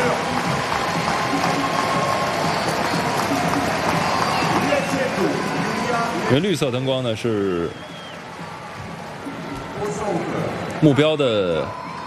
因为绿色灯光呢是目标的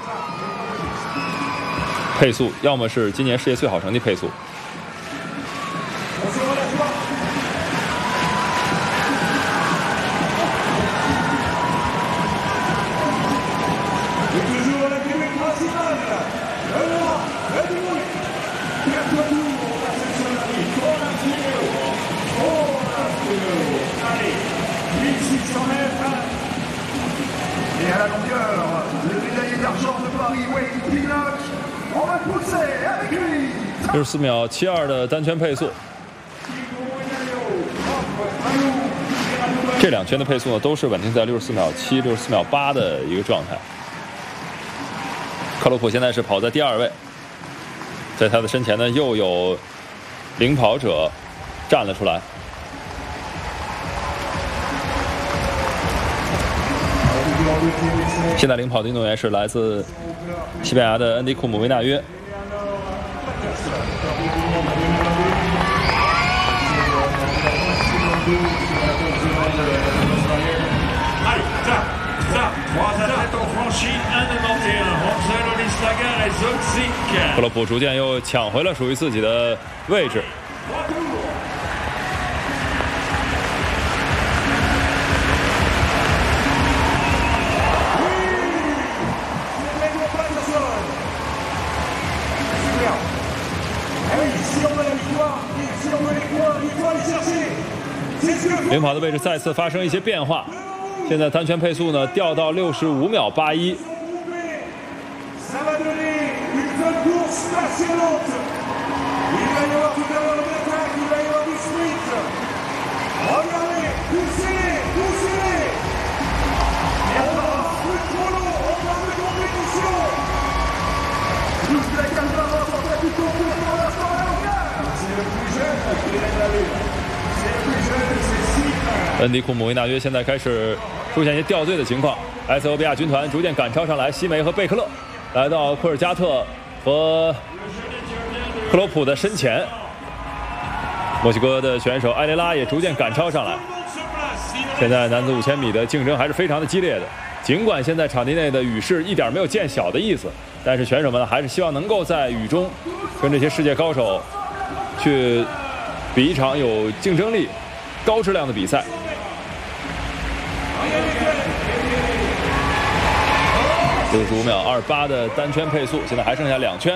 配速，要么是今年世界最好成绩配速。64秒72的单圈配速，这2圈的配速呢都是稳定在64秒7、64秒8的一个状态。克洛普现在是跑在第2位，在他的身前呢又有领跑者站了出来。现在领跑的运动员是来自西班牙的恩迪库姆维纳约。克洛普逐渐又抢回了属于自己的位置。领跑的位置再次发生一些变化，现在单圈配速呢掉到65秒81。恩迪库姆维纳约现在开始出现一些掉队的情况，埃塞俄比亚军团逐渐赶超上来，西梅和贝克勒来到库尔加特和克罗普的身前，墨西哥的选手埃雷拉也逐渐赶超上来。现在男子5000米的竞争还是非常的激烈的，尽管现在场地内的雨势一点没有见小的意思，但是选手们还是希望能够在雨中跟这些世界高手去比一场有竞争力、高质量的比赛。65秒28的单圈配速，现在还剩下2圈。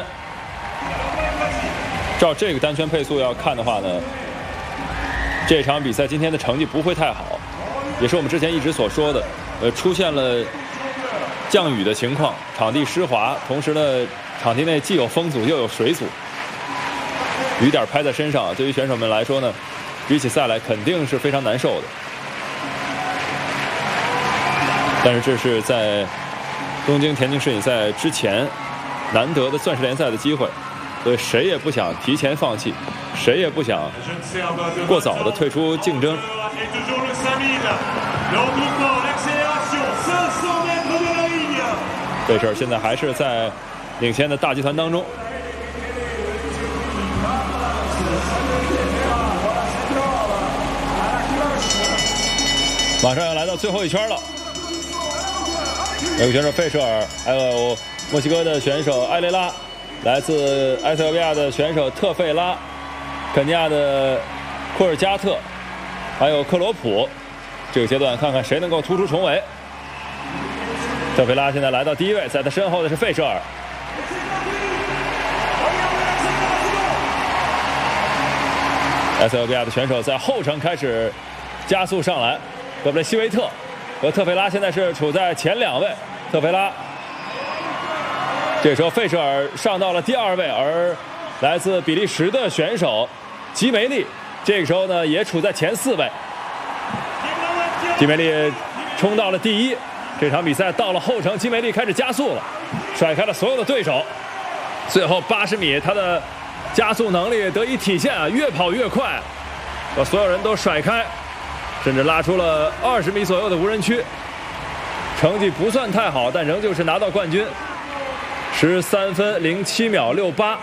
照这个单圈配速要看的话呢，这场比赛今天的成绩不会太好，也是我们之前一直所说的，出现了降雨的情况，场地湿滑，同时呢，场地内既有风阻又有水阻，雨点拍在身上，对于选手们来说呢，比起赛来肯定是非常难受的。但是这是在东京田径世锦赛之前难得的钻石联赛的机会，所以谁也不想提前放弃，谁也不想过早的退出竞争。贝舍尔现在还是在领先的大集团当中。马上要来到最后一圈了。有选手费舍尔，还有墨西哥的选手埃雷拉，来自埃塞俄比亚的选手特费拉，肯尼亚的库尔加特，还有克罗普。这个阶段看看谁能够突出重围。特费拉现在来到第1位，在他身后的是费舍尔。埃塞俄比亚的选手在后程开始加速上来，格布雷西维特和特费拉现在是处在前2位。特费拉这时候费舍尔上到了第2位，而来自比利时的选手吉梅利这个时候呢也处在前4位。吉梅利冲到了第1，这场比赛到了后程，吉梅利开始加速了，甩开了所有的对手。最后80米，他的加速能力得以体现啊，越跑越快，把所有人都甩开，甚至拉出了20米左右的无人区。成绩不算太好，但仍旧是拿到冠军，13分07秒68。